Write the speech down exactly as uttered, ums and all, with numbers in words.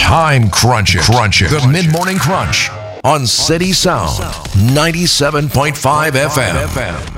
Time crunching. Crunching. The Mid-Morning Crunch on City Sound ninety-seven point five F M.